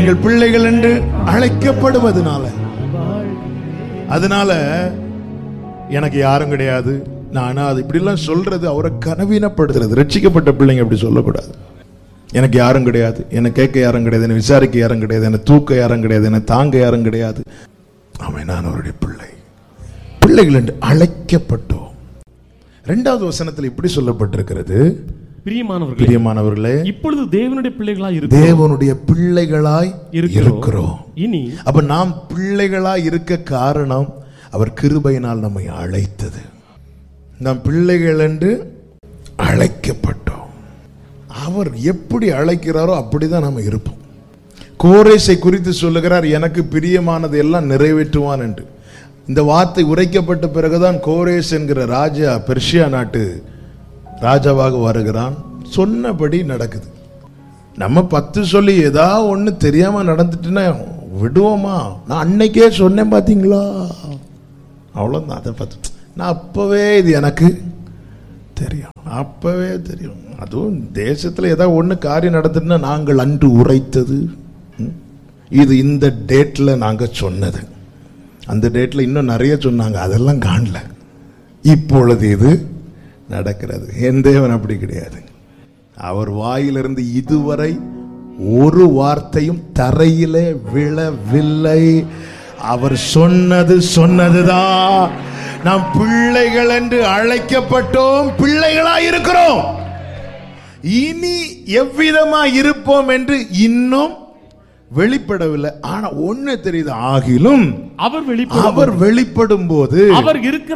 நீங்கள் பிள்ளைகள் என்று அழைக்கப்படுவதனால. அதனால எனக்கு யாரும் கிடையாது, நான் அது இப்படிலாம் சொல்றது அவரை கனவீனப்படுத்துறது. ரட்சிக்கப்பட்ட பிள்ளைங்க அப்படி சொல்லக்கூடாது. எனக்கு யாரும் கிடையாது, என்னை கேட்க யாரும் கிடையாது, என்னை விசாரிக்க யாரும் கிடையாது, என்னை தூக்க யாரும் கிடையாது, என்னை தாங்க யாரும் கிடையாது. ஆமாம், நான் அவருடைய பிள்ளை, பிள்ளைகள் என்று அழைக்கப்பட்டோம். 2வது வசனத்தில் இப்படி சொல்லப்பட்டிருக்கிறது, பிரியமானவர்களே இப்பொழுது தேவனுடைய பிள்ளைகளாய் இருக்கிறோம். இனி அப்ப நாம் பிள்ளைகளாய் இருக்க காரணம் அவர் கிருபையினால் நம்மை அழைத்தது. நாம் பிள்ளைகள் என்று அழைக்கப்பட்டோம். அவர் எப்படி அழைக்கிறாரோ அப்படிதான் நம்ம இருப்போம். கோரேசை குறித்து சொல்லுகிறார், எனக்கு பிரியமானது எல்லாம் நிறைவேற்றுவான் என்று. இந்த வார்த்தை உரைக்கப்பட்ட பிறகுதான் கோரேஸ் என்கிற ராஜா பெர்ஷியா நாட்டு ராஜாவாக வருகிறான். சொன்னபடி நடக்குது. நம்ம 10 சொல்லி ஏதாவது ஒண்ணு தெரியாம நடந்துட்டுன்னா விடுவோமா? நான் அன்னைக்கே சொன்னேன் பாத்தீங்களா, அவ்வளவுதான். அதை பார்த்து நான் அப்பவே இது எனக்கு தெரியும், அப்பவே தெரியும். அதுவும் தேசத்துல ஏதாவது ஒண்ணு காரியம் நடந்துட்டுன்னா நாங்கள் அன்று உரைத்தது, இது இந்த டேட்ல நாங்க சொன்னது, அந்த டேட்ல இன்னும் நிறைய சொன்னாங்க, அதெல்லாம் காணல, இப்பொழுது இது நடக்கிறது. என் தேவன் அப்படி கிடையாது. அவர் வாயிலிருந்து இதுவரை ஒரு வார்த்தையும் தரையிலே விழவில்லை. அவர் சொன்னதுதான். நாம் பிள்ளைகள் என்று அழைக்கப்பட்டோம், பிள்ளைகளாய் இருக்கிறோம். இனி எவ்விதமா இருப்போம் என்று இன்னும் வெளிப்படவில்லை. ஆனா ஒண்ணு தெரியுது, ஆகிலும் அவர் வெளிப்படும் போது அவர் இருக்கிற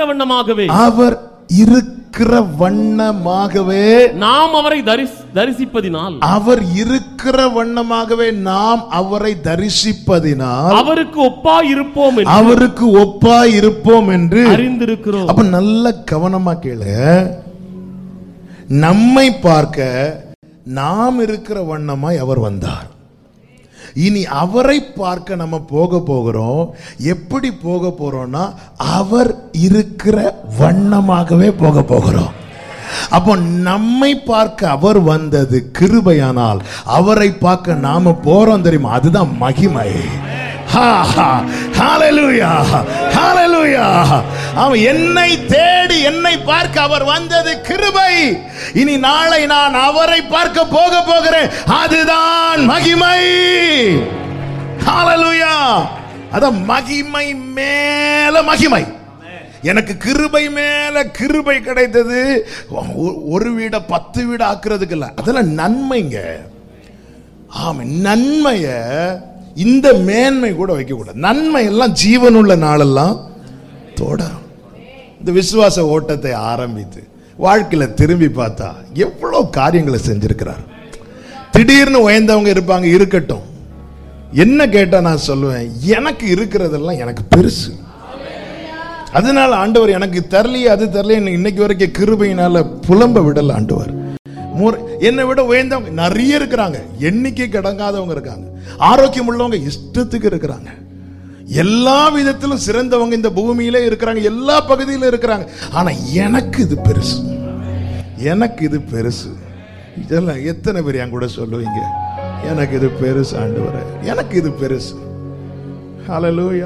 வண்ணமாகவே நாம் அவரை தரிசிப்பதினால், அவர் இருக்கிற வண்ணமாகவே நாம் அவரை தரிசிப்பதினால் அவருக்கு ஒப்பாய் இருப்போம் என்று அறிந்திருக்கிறோம். அப்ப நல்ல கவனமா கேளு. நம்மை பார்க்க நாம் இருக்கிற வண்ணமாய் அவர் வந்தார். இனி அவரை பார்க்க நம்ம போகிறோம். எப்படி போறோம்னா அவர் இருக்கிற வண்ணமாகவே போகிறோம். அப்போ நம்மை பார்க்க அவர் வந்தது கிருபையானால், அவரை பார்க்க நாம போறோம் தெரியுமா, அதுதான் மகிமை. அவன் என்னை தேடி என்னை பார்க்க அவர் வந்தது கிருபை. இனி நாளை நான் அவரை பார்க்க போகிறேன், அதுதான் மகிமை. ஹல்லேலூயா. அத மகிமை மேல மகிமை. எனக்கு கிருபை மேல கிருபை கிடைத்தது. ஒரு வீட 10 வீடு ஆக்குறதுக்கு இல்ல, அதெல்லாம் நன்மைங்க. ஆமா, நன்மைய இந்த மேன்மை கூட வைக்க கூடாது. நன்மை எல்லாம் ஜீவனுள்ள நாளெல்லாம் தொடரும். இந்த விசுவாச ஓட்டத்தை ஆரம்பித்து வாழ்க்கையில திரும்பி பார்த்தா எவ்வளவு காரியங்களை செஞ்சிருக்கிறார். திடீர்னு உயர்ந்தவங்க இருப்பாங்க, இருக்கட்டும். என்ன கேட்டா நான் சொல்லுவேன், எனக்கு இருக்கிறதெல்லாம் எனக்கு பெருசு. அதனால ஆண்டவர் எனக்கு தரலையே, அது தரலையே, இன்னைக்கு வரைக்கும் கிருபையினால புலம்ப விடல ஆண்டவர். என்னை விட உயர்ந்தவங்க நிறைய இருக்கிறாங்க, எண்ணிக்கை கடங்காதவங்க இருக்காங்க, ஆரோக்கியம் உள்ளவங்க இஷ்டத்துக்கு இருக்கிறாங்க, எல்லா விதத்திலும் சிறந்தவங்க இந்த பூமியிலே இருக்கிறாங்க, எல்லா பகுதியிலும் இருக்கிறாங்க. ஆனா எனக்கு இது பெருசு, எனக்கு இது பெருசு. இதெல்லாம் எத்தனை பேர் என் கூட சொல்லுவீங்க, எனக்கு இது பெருசு ஆண்டவரே, எனக்கு இது பெருசு. ஹல்லேலூயா.